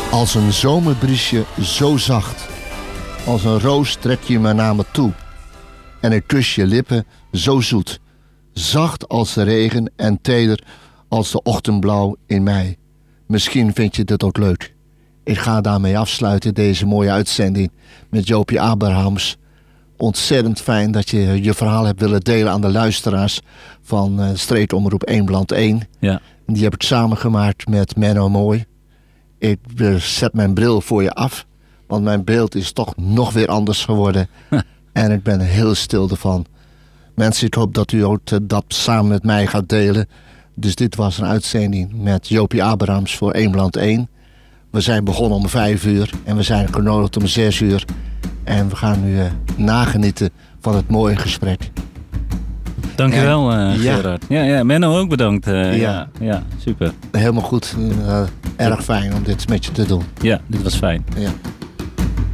Als een zomerbriesje zo zacht. Als een roos trek je me naar me toe. En ik kus je lippen zo zoet. Zacht als de regen en teder als de ochtendblauw in mei. Misschien vind je dit ook leuk. Ik ga daarmee afsluiten deze mooie uitzending met Jopie Abrahams. Ontzettend fijn dat je je verhaal hebt willen delen aan de luisteraars van Streetomroep Eemland 1. Ja. Die heb ik samengemaakt met Menno Mooi. Ik zet mijn bril voor je af, want mijn beeld is toch nog weer anders geworden. En ik ben heel stil ervan. Mensen, ik hoop dat u ook dat samen met mij gaat delen. Dus dit was een uitzending met Jopie Abrahams voor Eemland 1. We zijn begonnen om 5 uur en we zijn genodigd om 6 uur. En we gaan nu nagenieten van het mooie gesprek. Dankjewel, Gerard. Ja, Menno ook bedankt. Ja, super. Helemaal goed. Erg fijn om dit met je te doen. Ja, dit was fijn. Ja.